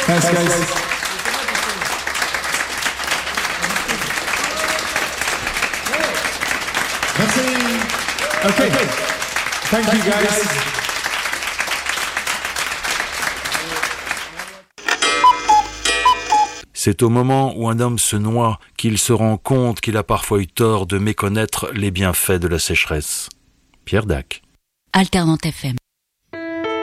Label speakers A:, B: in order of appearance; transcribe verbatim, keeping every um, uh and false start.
A: Thanks, guys.
B: Merci.
A: Okay. okay. Thank, Thank you, guys. guys.
C: C'est au moment où un homme se noie qu'il se rend compte qu'il a parfois eu tort de méconnaître les bienfaits de la sécheresse. Pierre Dac.
D: Alternante F M.